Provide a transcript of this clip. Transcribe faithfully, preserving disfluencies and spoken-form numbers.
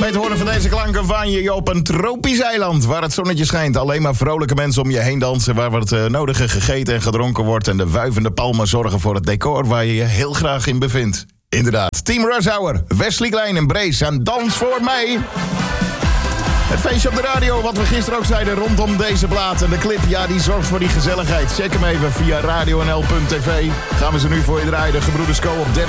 Bij het horen van deze klanken van je op een tropisch eiland waar het zonnetje schijnt. Alleen maar vrolijke mensen om je heen dansen, waar wat uh, nodige gegeten en gedronken wordt. En de wuivende palmen zorgen voor het decor waar je je heel graag in bevindt. Inderdaad, Team Rush Hour, Wesley Klein en Brace aan Dans voor mij. Het feestje op de radio, wat we gisteren ook zeiden rondom deze plaat. En de clip, ja, die zorgt voor die gezelligheid. Check hem even via radio n l punt t v. Gaan we ze nu voor je draaien, de Gebroeders Co op dertien